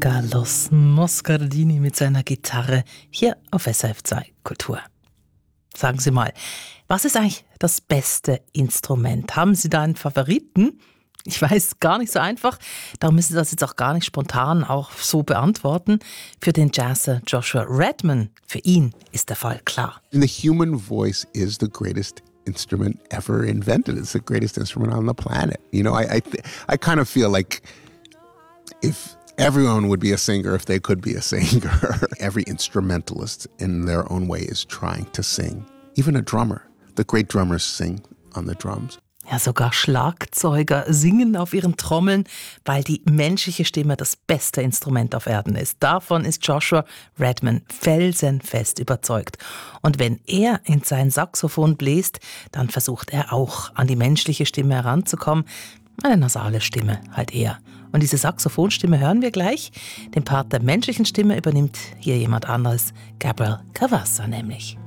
Carlos Moscardini mit seiner Gitarre hier auf SRF 2 Kultur. Sagen Sie mal, was ist eigentlich das beste Instrument? Haben Sie da einen Favoriten? Ich weiß, gar nicht so einfach. Darum müssen Sie das jetzt auch gar nicht spontan auch so beantworten. Für den Jazzer Joshua Redman, für ihn ist der Fall klar. The human voice is the greatest instrument ever invented. It's the greatest instrument on the planet. You know, I kind of feel like if everyone would be a singer if they could be a singer. Every instrumentalist in their own way is trying to sing. Even a drummer. The great drummers sing on the drums. Ja, sogar Schlagzeuger singen auf ihren Trommeln, weil die menschliche Stimme das beste Instrument auf Erden ist. Davon ist Joshua Redman felsenfest überzeugt. Und wenn er in sein Saxophon bläst, dann versucht er auch an die menschliche Stimme heranzukommen. Eine nasale Stimme halt eher. Und diese Saxophonstimme hören wir gleich. Den Part der menschlichen Stimme übernimmt hier jemand anderes, Gabriel Cavassa nämlich.